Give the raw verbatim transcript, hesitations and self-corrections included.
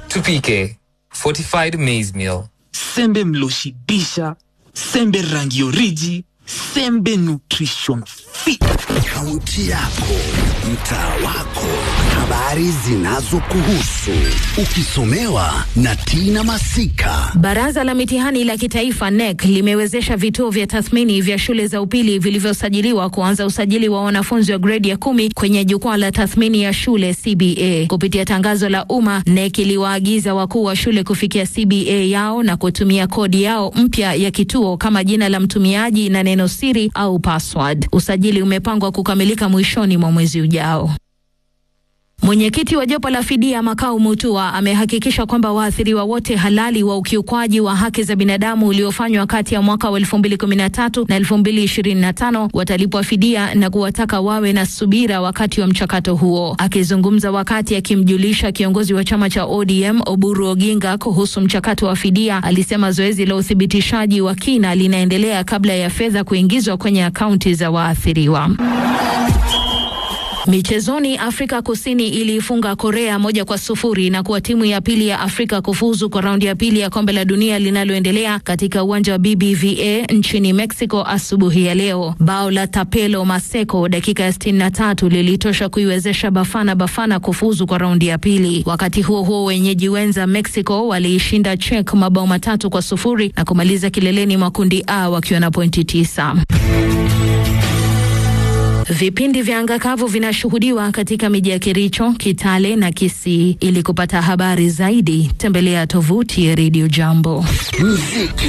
Tupike, fortified maize meal. Sembe mloshibisha, sembe rangi origi, sembe nutrition fit. Kaunti yako, mtaa wako, habari zinazokuhusu, ukisomewa na Tina Masika. Baraza la mitihani la kitaifa N E C limewezesha vituo vya tathmini vya shule za upili vilivyosajiliwa kuanza usajili wa wanafunzi wa grade ya kumi kwenye jukwaa la tathmini ya shule C B A. Kupitia tangazo la umma, N E C iliwaagiza wakuu wa shule kufikia C B A yao na kutumia kodi yao mpya ya kituo kama jina la mtumiaji na neno siri au password. Usajili umepangwa kukamilika mwishoni mwa mwezi ujao. Mwenyekiti wa jopo la fidia Makau Mutua amehakikisha kwamba waathiriwa wote halali wa ukiukwaji wa haki za binadamu uliofanywa kati ya mwaka wa elfu mbili kumi na tatu na elfu mbili ishirini na tano watalipwa fidia na kuwataka wawe na subira wakati wa mchakato huo. Akizungumza wakati akimjulisha kiongozi wa chama cha O D M Oburu Oginga kuhusu mchakato wa fidia, alisema zoezi la uthibitishaji wa kina linaendelea kabla ya fedha kuingizwa kwenye akaunti za waathiriwa. Michezoni, Afrika Kusini iliifunga Korea moja kwa sufuri na kuwa timu ya pili ya Afrika kufuzu kwa raundi ya pili ya kombe la dunia linaloendelea katika uwanja wa B B V A nchini Mexico asubuhi ya leo. Bao la Tapelo Maseko dakika ya sitini na tatu lilitosha kuiwezesha Bafana Bafana kufuzu kwa raundi ya pili. Wakati huo huo, wenyeji wenza Mexico waliishinda Czech mabao matatu kwa sufuri na kumaliza kileleni mwa kundi A wakiwa na pointi tisa. Vipindi vya angakavu vinashuhudiwa katika miji ya Kericho, Kitale na Kisii. Ili kupata habari zaidi, tembelea tovuti ya Radio Jambo. Muziki.